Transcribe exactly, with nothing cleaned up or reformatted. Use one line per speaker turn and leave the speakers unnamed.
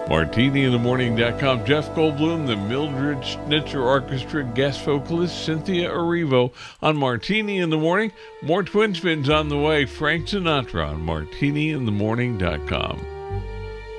Martini in the Morning dot com. Jeff Goldblum, the Mildred Schnitzer Orchestra guest vocalist, Cynthia Erivo on Martini in the Morning. More Twin Spins on the way. Frank Sinatra on Martini in the Morning dot com.